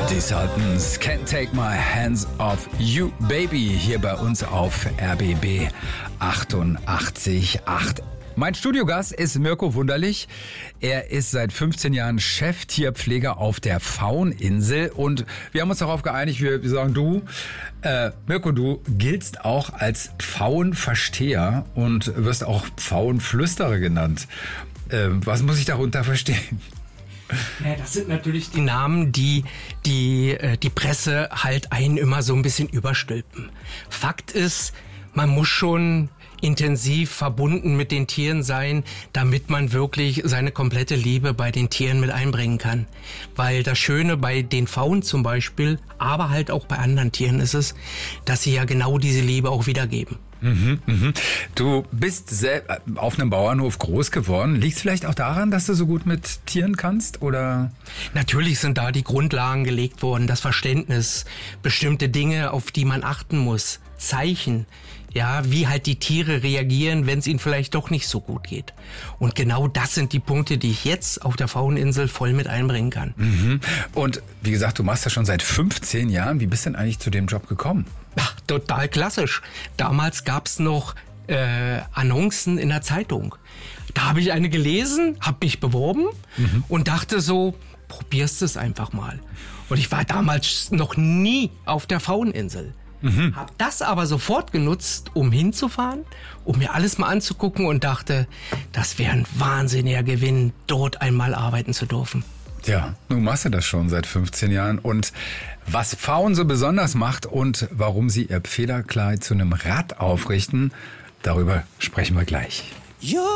Die Sultans, Can't Take My Hands Off You Baby, hier bei uns auf RBB 88.8. Mein Studiogast ist Mirko Wunderlich. Er ist seit 15 Jahren Cheftierpfleger auf der Pfaueninsel und wir haben uns darauf geeinigt, wir sagen du, Mirko, du giltst auch als Pfauenversteher und wirst auch Pfauenflüsterer genannt. Was muss ich darunter verstehen? Ja, das sind natürlich die Namen, die Presse halt einen immer so ein bisschen überstülpen. Fakt ist, man muss schon intensiv verbunden mit den Tieren sein, damit man wirklich seine komplette Liebe bei den Tieren mit einbringen kann. Weil das Schöne bei den Pfauen zum Beispiel, aber halt auch bei anderen Tieren ist es, dass sie ja genau diese Liebe auch wiedergeben. Du bist auf einem Bauernhof groß geworden. Liegt es vielleicht auch daran, dass du so gut mit Tieren kannst, oder? Natürlich sind da die Grundlagen gelegt worden, das Verständnis, bestimmte Dinge, auf die man achten muss, Zeichen, ja, wie halt die Tiere reagieren, wenn es ihnen vielleicht doch nicht so gut geht. Und genau das sind die Punkte, die ich jetzt auf der Pfaueninsel voll mit einbringen kann. Und wie gesagt, du machst das schon seit 15 Jahren. Wie bist du denn eigentlich zu dem Job gekommen? Ach, total klassisch. Damals gab's noch Annoncen in der Zeitung. Da habe ich eine gelesen, habe mich beworben und dachte so, probierst es einfach mal. Und ich war damals noch nie auf der Pfaueninsel. Hab das aber sofort genutzt, um hinzufahren, um mir alles mal anzugucken und dachte, das wäre ein wahnsinniger Gewinn, dort einmal arbeiten zu dürfen. Ja, nun machst du das schon seit 15 Jahren. Und was Pfauen so besonders macht und warum sie ihr Federkleid zu einem Rad aufrichten, darüber sprechen wir gleich.